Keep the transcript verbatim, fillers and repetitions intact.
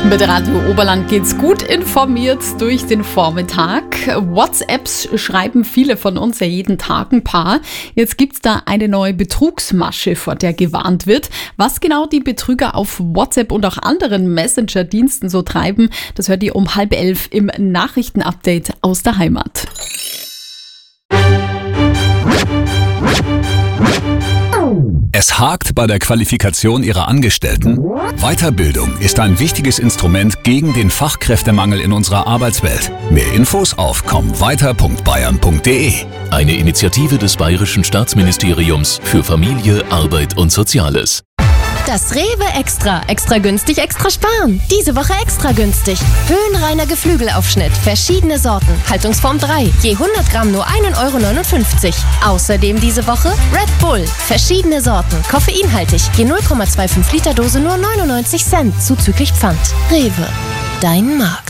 Mit Radio Oberland geht's gut informiert durch den Vormittag. WhatsApps schreiben viele von uns ja jeden Tag ein paar. Jetzt gibt's da eine neue Betrugsmasche, vor der gewarnt wird. Was genau die Betrüger auf WhatsApp und auch anderen Messenger-Diensten so treiben, das hört ihr um halb elf im Nachrichtenupdate aus der Heimat. Es hakt bei der Qualifikation ihrer Angestellten? Weiterbildung ist ein wichtiges Instrument gegen den Fachkräftemangel in unserer Arbeitswelt. Mehr Infos auf komm weiter punkt bayern punkt de. Eine Initiative des Bayerischen Staatsministeriums für Familie, Arbeit und Soziales. Das Rewe Extra. Extra günstig, extra sparen. Diese Woche extra günstig. Höhenreiner Geflügelaufschnitt. Verschiedene Sorten. Haltungsform drei. Je hundert Gramm nur ein Euro neunundfünfzig. Außerdem diese Woche Red Bull. Verschiedene Sorten. Koffeinhaltig. Je null Komma fünfundzwanzig Liter Dose nur neunundneunzig Cent. Zuzüglich Pfand. Rewe. Dein Markt.